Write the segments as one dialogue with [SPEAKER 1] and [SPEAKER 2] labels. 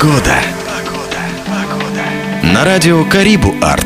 [SPEAKER 1] Погода. На радио Карибу Арт.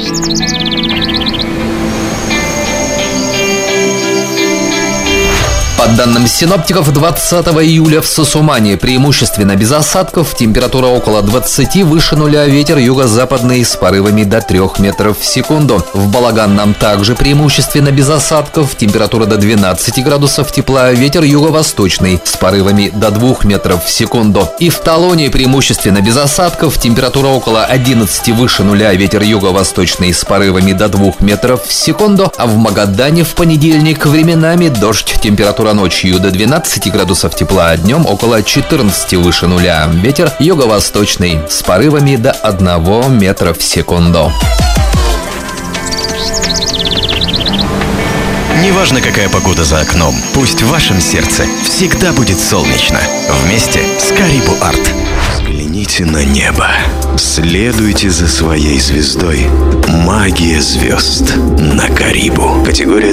[SPEAKER 2] По данным синоптиков, 20 июля в Сусумане преимущественно без осадков, температура около 20, выше нуля, ветер юго-западный с порывами до 3 метров в секунду. В Балаганном также преимущественно без осадков, температура до 12 градусов тепла, ветер юго-восточный с порывами до 2 метров в секунду. И в Талоне преимущественно без осадков, температура около 11, выше нуля, ветер юго-восточный с порывами до 2 метров в секунду. А в Магадане в понедельник временами дождь, температура ночью до 12 градусов тепла, а днем около 14 выше нуля. Ветер юго-восточный с порывами до 1 метра в секунду.
[SPEAKER 1] Неважно, какая погода за окном, пусть в вашем сердце всегда будет солнечно. Вместе с Карибу Арт. Взгляните на небо. Следуйте за своей звездой. Магия звезд на Карибу. Категория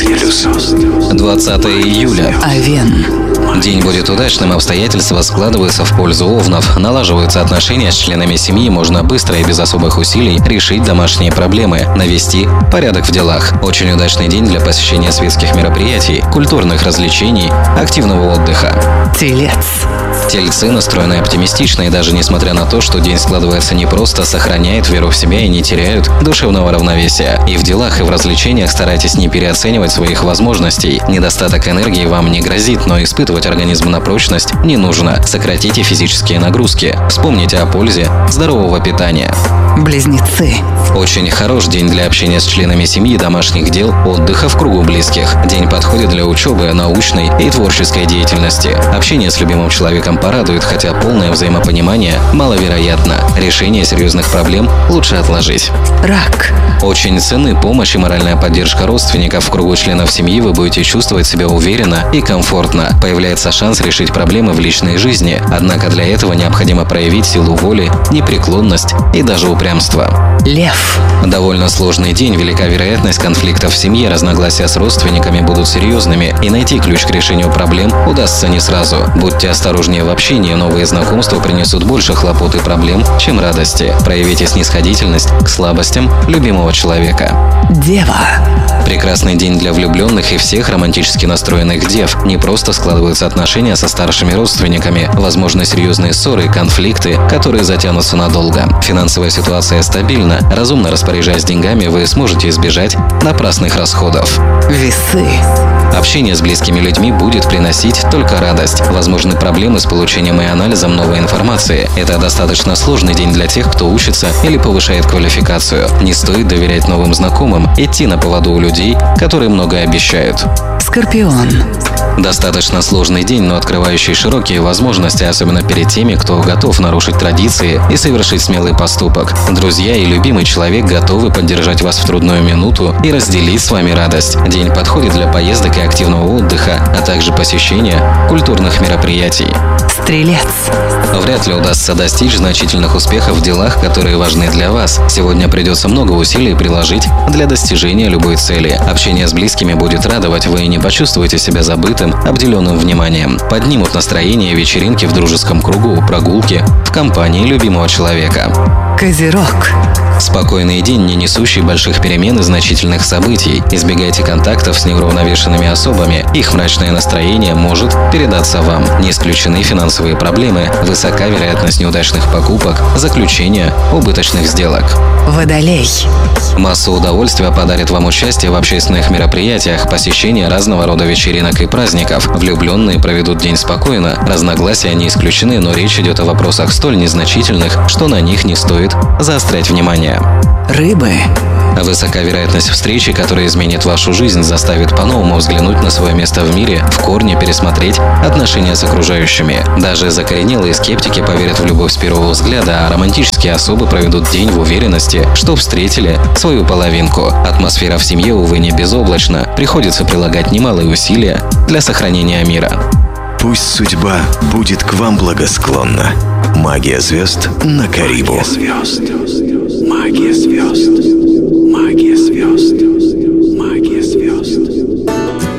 [SPEAKER 1] 12+.
[SPEAKER 3] 20 июля.
[SPEAKER 4] Овен.
[SPEAKER 3] День будет удачным, обстоятельства складываются в пользу овнов. Налаживаются отношения с членами семьи, можно быстро и без особых усилий решить домашние проблемы, навести порядок в делах. Очень удачный день для посещения светских мероприятий, культурных развлечений, активного отдыха.
[SPEAKER 4] Телец.
[SPEAKER 3] Тельцы настроены оптимистично, и даже несмотря на то, что день складывается непросто, сохраняют веру в себя и не теряют душевного равновесия. И в делах, и в развлечениях старайтесь не переоценивать своих возможностей. Недостаток энергии вам не грозит, но испытывать организм на прочность не нужно. Сократите физические нагрузки. Вспомните о пользе здорового питания.
[SPEAKER 4] Близнецы.
[SPEAKER 3] Очень хорош день для общения с членами семьи, домашних дел, отдыха в кругу близких. День подходит для учебы, научной и творческой деятельности. Общение с любимым человеком порадует, хотя полное взаимопонимание маловероятно. Решение серьезных проблем лучше отложить.
[SPEAKER 4] Рак.
[SPEAKER 3] Очень ценны помощь и моральная поддержка родственников. В кругу членов семьи вы будете чувствовать себя уверенно и комфортно. Появляется шанс решить проблемы в личной жизни. Однако для этого необходимо проявить силу воли, непреклонность и даже упрямство.
[SPEAKER 4] Лев.
[SPEAKER 3] Довольно сложный день, велика вероятность конфликтов в семье, разногласия с родственниками будут серьезными, и найти ключ к решению проблем удастся не сразу. Будьте осторожнее в общении, новые знакомства принесут больше хлопот и проблем, чем радости. Проявите снисходительность к слабостям любимого человека.
[SPEAKER 4] Дева.
[SPEAKER 3] Прекрасный день для влюбленных и всех романтически настроенных дев. Не просто складываются отношения со старшими родственниками, возможны серьезные ссоры и конфликты, которые затянутся надолго. Финансовая ситуация стабильна, разумно распоряжаясь деньгами, вы сможете избежать напрасных расходов.
[SPEAKER 4] Весы.
[SPEAKER 3] Общение с близкими людьми будет приносить только радость. Возможны проблемы с получением и анализом новой информации. Это достаточно сложный день для тех, кто учится или повышает квалификацию. Не стоит доверять новым знакомым, идти на поводу у людей, которые многое обещают.
[SPEAKER 4] Скорпион.
[SPEAKER 3] Достаточно сложный день, но открывающий широкие возможности, особенно перед теми, кто готов нарушить традиции и совершить смелый поступок. Друзья и любимый человек готовы поддержать вас в трудную минуту и разделить с вами радость. День подходит для поездок и активного отдыха, а также посещения культурных мероприятий.
[SPEAKER 4] Стрелец.
[SPEAKER 3] Вряд ли удастся достичь значительных успехов в делах, которые важны для вас. Сегодня придется много усилий приложить для достижения любой цели. Общение с близкими будет радовать, вы не почувствуете себя забытым, обделенным вниманием. Поднимут настроение вечеринки в дружеском кругу, прогулки в компании любимого человека.
[SPEAKER 4] Козерог.
[SPEAKER 3] Спокойный день, не несущий больших перемен и значительных событий. Избегайте контактов с неуравновешенными особами. Их мрачное настроение может передаться вам. Не исключены финансовые проблемы, высока вероятность неудачных покупок, заключения убыточных сделок.
[SPEAKER 4] Водолей.
[SPEAKER 3] Массу удовольствия подарит вам участие в общественных мероприятиях, посещение разного рода вечеринок и праздников. Влюбленные проведут день спокойно. Разногласия не исключены, но речь идет о вопросах столь незначительных, что на них не стоит заострять внимание.
[SPEAKER 4] Рыбы.
[SPEAKER 3] Высока вероятность встречи, которая изменит вашу жизнь, заставит по-новому взглянуть на свое место в мире, в корне пересмотреть отношения с окружающими. Даже закоренелые скептики поверят в любовь с первого взгляда, а романтические особы проведут день в уверенности, что встретили свою половинку. Атмосфера в семье, увы, не безоблачна. Приходится прилагать немалые усилия для сохранения мира.
[SPEAKER 1] Пусть судьба будет к вам благосклонна. Магия звезд на Карибу. Магия звезд. Магия звезд. Магия звезд.